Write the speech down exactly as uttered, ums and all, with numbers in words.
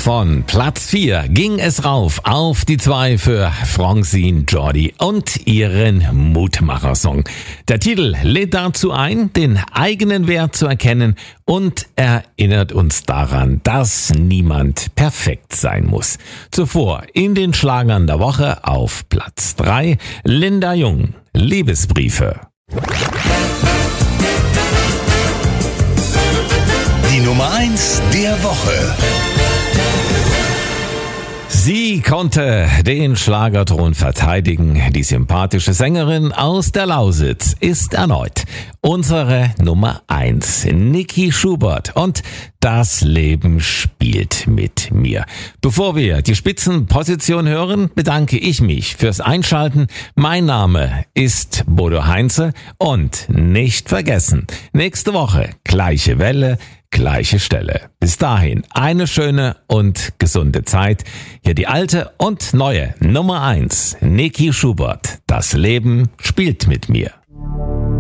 Von Platz vier ging es rauf auf die zwei für Francine Jordi und ihren Mutmacher-Song. Der Titel lädt dazu ein, den eigenen Wert zu erkennen und erinnert uns daran, dass niemand perfekt sein muss. Zuvor in den Schlagern der Woche auf Platz drei Linda Jung, Liebesbriefe. Die Nummer eins der Woche. Sie konnte den Schlagerthron verteidigen. Die sympathische Sängerin aus der Lausitz ist erneut unsere Nummer eins, Niki Schubert. Und das Leben spielt mit mir. Bevor wir die Spitzenposition hören, bedanke ich mich fürs Einschalten. Mein Name ist Bodo Heinze und nicht vergessen, nächste Woche gleiche Welle, gleiche Stelle. Bis dahin eine schöne und gesunde Zeit. Hier die alte und neue Nummer eins, Niki Schubert. Das Leben spielt mit mir.